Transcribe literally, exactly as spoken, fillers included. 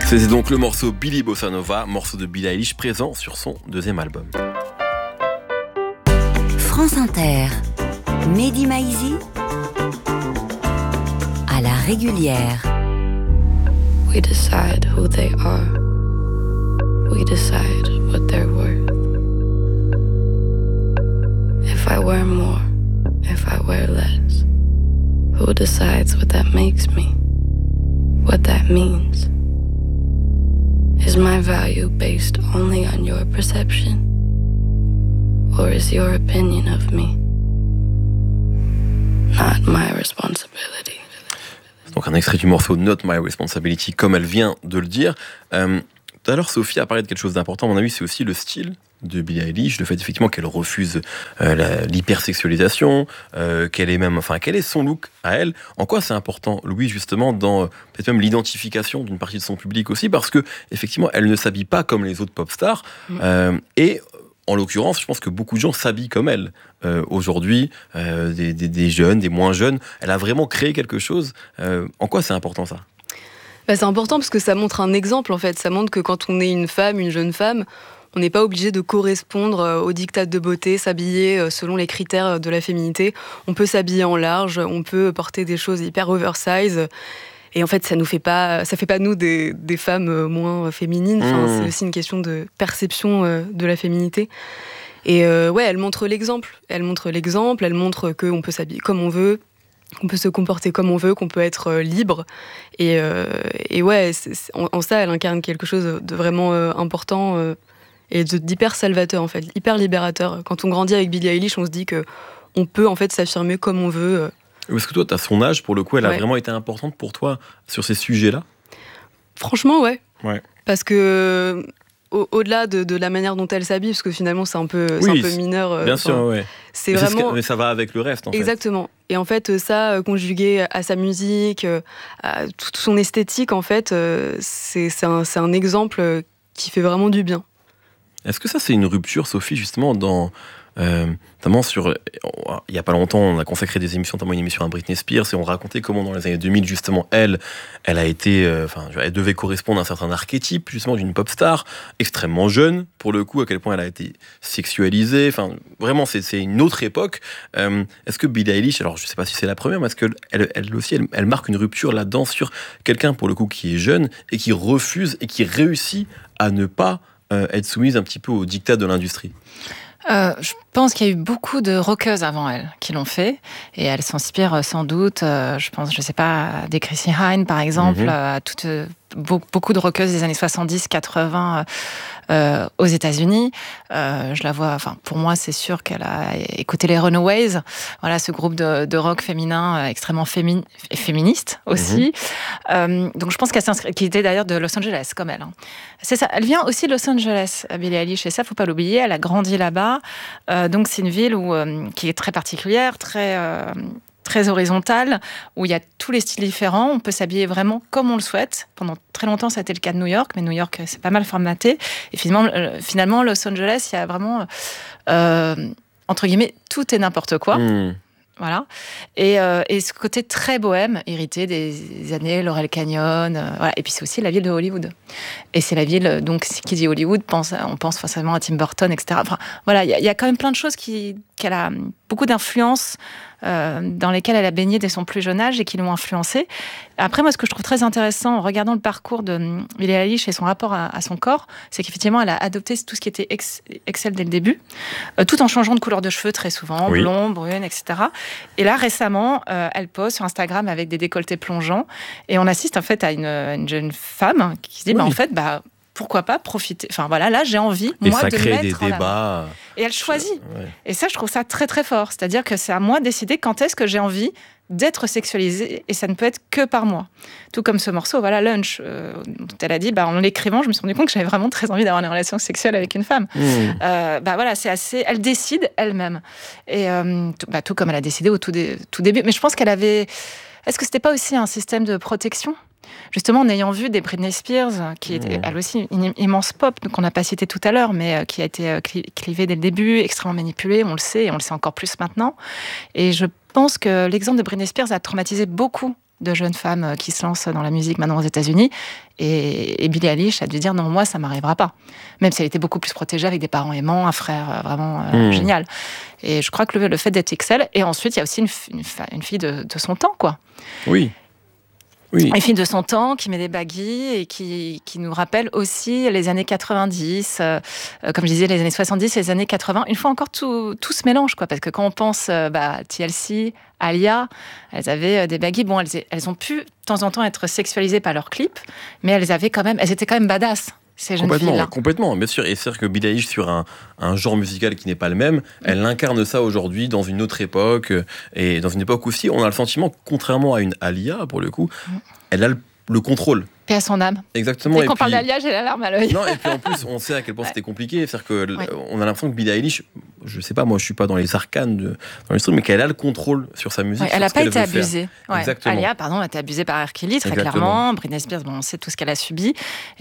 C'est donc le morceau Billy Bossa Nova, morceau de Billie Eilish présent sur son deuxième album. France Inter, Mehdi Maizi, à la régulière. We decide who they are. We decide what they're worth. If I wear more, if I wear less, who decides what that makes me? What that means? Is my value based only on your perception? Or is your opinion of me not my responsibility? Donc un extrait du morceau Not My Responsibility, comme elle vient de le dire. Euh, tout à l'heure, Sophie a parlé de quelque chose d'important. À mon avis, c'est aussi le style de Billie Eilish, le fait effectivement qu'elle refuse euh, la, l'hypersexualisation, euh, qu'elle est même, enfin, quel est son look à elle. En quoi c'est important, Louis, justement, dans euh, peut-être même l'identification d'une partie de son public aussi, parce que effectivement, elle ne s'habille pas comme les autres pop stars, euh, et en l'occurrence, je pense que beaucoup de gens s'habillent comme elle. Euh, aujourd'hui, euh, des, des, des jeunes, des moins jeunes, elle a vraiment créé quelque chose. Euh, en quoi c'est important, ça ? Bah, c'est important parce que ça montre un exemple, en fait. Ça montre que quand on est une femme, une jeune femme, on n'est pas obligé de correspondre aux dictats de beauté, s'habiller selon les critères de la féminité. On peut s'habiller en large, on peut porter des choses hyper oversize. Et en fait, ça nous fait pas, ça fait pas de nous des, des femmes moins féminines. Enfin, mmh. C'est aussi une question de perception de la féminité. Et euh, ouais, elle montre l'exemple. Elle montre l'exemple. Elle montre qu'on peut s'habiller comme on veut, qu'on peut se comporter comme on veut, qu'on peut être libre. Et, euh, et ouais, c'est, c'est, en, en ça, elle incarne quelque chose de vraiment euh, important euh, et de, d'hyper salvateur, en fait, hyper libérateur. Quand on grandit avec Billie Eilish, on se dit que on peut en fait s'affirmer comme on veut. Euh, Parce que toi, tu as son âge, pour le coup, elle a ouais. vraiment été importante pour toi sur ces sujets-là ? Franchement, ouais. Ouais. Parce que, au- au-delà de, de la manière dont elle s'habille, parce que finalement, c'est un peu, Oui, c'est un peu mineur. euh, Bien enfin, sûr, ouais. C'est mais, c'est ce vraiment... que- mais ça va avec le reste, en fait. Exactement. Et en fait, ça, euh, conjugué à sa musique, euh, à toute son esthétique, en fait, euh, c'est, c'est, un, c'est un exemple euh, qui fait vraiment du bien. Est-ce que ça, c'est une rupture, Sophie, justement, dans... Euh, notamment sur, il n'y a pas longtemps, on a consacré des émissions, notamment une émission à Britney Spears, et on racontait comment dans les années deux mille, justement, elle, elle a été, euh, enfin, elle devait correspondre à un certain archétype, justement, d'une pop star, extrêmement jeune, pour le coup, à quel point elle a été sexualisée, enfin, vraiment, c'est, c'est une autre époque. Euh, est-ce que Billie Eilish, alors je ne sais pas si c'est la première, mais est-ce qu'elle elle, elle aussi, elle, elle marque une rupture là-dedans sur quelqu'un, pour le coup, qui est jeune, et qui refuse, et qui réussit à ne pas euh, être soumise un petit peu au diktat de l'industrie ? Euh, je pense qu'il y a eu beaucoup de rockeuses avant elle qui l'ont fait, et elle s'inspire sans doute, euh, je pense, je sais pas, à des Chrissy Hynde par exemple, mm-hmm. à toutes, euh, beaucoup de rockeuses des années soixante-dix quatre-vingts euh, aux États-Unis. Euh, je la vois, enfin, pour moi, c'est sûr qu'elle a écouté les Runaways, voilà, ce groupe de, de rock féminin extrêmement fémi- féministe aussi. Mm-hmm. Euh, donc je pense qu'elle s'inscrit, qui était d'ailleurs de Los Angeles comme elle. Hein. C'est ça. Elle vient aussi de Los Angeles, Billie Eilish, et ça, faut pas l'oublier. Elle a grandi là-bas. Euh, donc c'est une ville où, euh, qui est très particulière, très, euh, très horizontale, où il y a tous les styles différents. On peut s'habiller vraiment comme on le souhaite. Pendant très longtemps, ça a été le cas de New York, mais New York, c'est pas mal formaté. Et finalement, euh, finalement Los Angeles, il y a vraiment, euh, entre guillemets, tout et n'importe quoi. Mmh. Voilà. Et, euh, et ce côté très bohème, hérité des années Laurel Canyon. Euh, voilà. Et puis c'est aussi la ville de Hollywood. Et c'est la ville, donc, qui dit Hollywood, pense, on pense forcément à Tim Burton, et cetera. Enfin, voilà, il y, y a quand même plein de choses qui, qu'elle a beaucoup d'influences euh, dans lesquelles elle a baigné dès son plus jeune âge et qui l'ont influencée. Après, moi, ce que je trouve très intéressant en regardant le parcours de Billie Eilish et son rapport à, à son corps, c'est qu'effectivement, elle a adopté tout ce qui était ex- Excel dès le début, euh, tout en changeant de couleur de cheveux très souvent, oui. blond, brune, et cetera. Et là, récemment, euh, elle pose sur Instagram avec des décolletés plongeants, et on assiste en fait à une, une jeune femme qui se dit, oui. bah, en fait, bah, pourquoi pas profiter. Enfin voilà, là j'ai envie, et moi, ça de crée mettre des en débats. Avant. Et elle choisit. Ouais. Et ça, je trouve ça très très fort. C'est-à-dire que c'est à moi de décider quand est-ce que j'ai envie d'être sexualisée, et ça ne peut être que par moi. Tout comme ce morceau, voilà, Lunch, euh, dont elle a dit, bah, en l'écrivant, je me suis rendu compte que j'avais vraiment très envie d'avoir une relation sexuelle avec une femme. Mmh. Euh, bah voilà, c'est assez. Elle décide elle-même. Et euh, tout, bah, tout comme elle a décidé au tout, dé, tout début. Mais je pense qu'elle avait. Est-ce que c'était pas aussi un système de protection ? Justement, en ayant vu des Britney Spears, qui était, mmh. elle aussi, une immense pop, qu'on n'a pas cité tout à l'heure, mais qui a été clivée dès le début, extrêmement manipulée, on le sait, et on le sait encore plus maintenant. Et je pense que l'exemple de Britney Spears a traumatisé beaucoup de jeunes femmes qui se lancent dans la musique maintenant aux États-Unis. Et, et Billie Eilish a dû dire non, moi, ça m'arrivera pas. Même si elle était beaucoup plus protégée avec des parents aimants, un frère vraiment euh, mmh. génial. Et je crois que le, le fait d'être X L. Et ensuite, il y a aussi une, une, une fille de, de son temps, quoi. Oui. Oui. Une fille de son temps qui met des baggy et qui, qui nous rappelle aussi les années quatre-vingt-dix, euh, comme je disais, les années soixante-dix et les années quatre-vingts. Une fois encore, tout, tout se mélange, quoi, parce que quand on pense euh, bah, T L C, Alia, elles avaient des baggy. Bon, elles, elles ont pu de temps en temps être sexualisées par leurs clips, mais elles avaient quand même, elles étaient quand même badass. Ces jeunes complètement, filles-là. complètement, bien sûr. Et c'est-à-dire que Billie Eilish, sur un, un genre musical qui n'est pas le même, elle incarne ça aujourd'hui dans une autre époque. Et dans une époque aussi, on a le sentiment, contrairement à une Alia, pour le coup, elle a le, le contrôle. Paix à son âme. Exactement. Dès qu'on puis... parle d'Alia, j'ai la larme à l'œil. Non, et puis en plus, on sait à quel point ouais. c'était compliqué. C'est-à-dire qu'on ouais. a l'impression que Billie Eilish, je sais pas, moi je suis pas dans les arcanes de, dans l'industrie, mais qu'elle a le contrôle sur sa musique. Ouais, elle n'a pas été abusée. Ouais. Exactement. Alia, pardon, a été abusée par R. Kelly, très Exactement. clairement. Britney Spears, bon, on sait tout ce qu'elle a subi.